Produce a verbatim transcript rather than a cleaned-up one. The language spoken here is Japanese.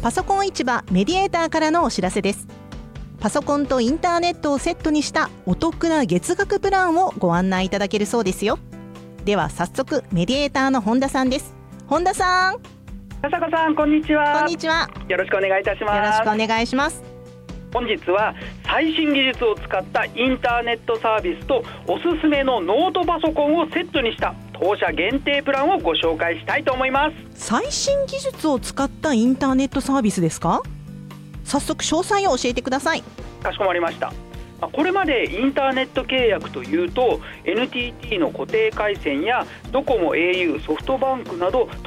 パソコン市場メディエーターからのお知らせです。パソコンとインターネットをセットにしたお得な月額プランをご案内いただけるそうですよ。では早速メディエーターの本田さんです。本田さん。 笹子さん、こんにちは。 こんにちは。 よろしくお願いいたします。 よろしくお願いします。 本日は最新技術を使ったインターネットサービスとおすすめのノートパソコンをセットにした当社限定プランをご紹介したいと思います。 最新技術を使ったインターネットサービスですか？早速詳細を教えてください。 かしこまりました。これまでインターネット契約というと エヌティーティー の固定回線やドコモ、エーユー、ソフトバンクなど